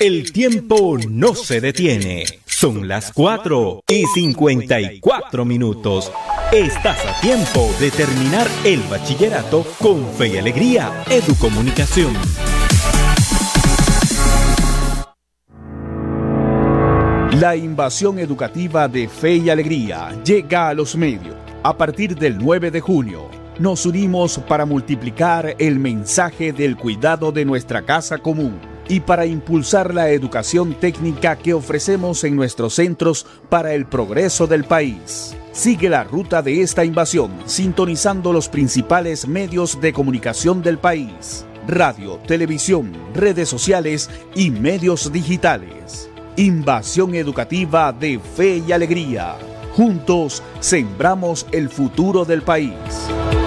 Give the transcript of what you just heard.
El tiempo no se detiene. Son las 4:54. Estás a tiempo de terminar el bachillerato con Fe y Alegría Educomunicación. La invasión educativa de Fe y Alegría llega a los medios. A partir del 9 de junio, nos unimos para multiplicar el mensaje del cuidado de nuestra casa común y para impulsar la educación técnica que ofrecemos en nuestros centros para el progreso del país. Sigue la ruta de esta invasión sintonizando los principales medios de comunicación del país: radio, televisión, redes sociales y medios digitales. Invasión educativa de Fe y Alegría. Juntos sembramos el futuro del país.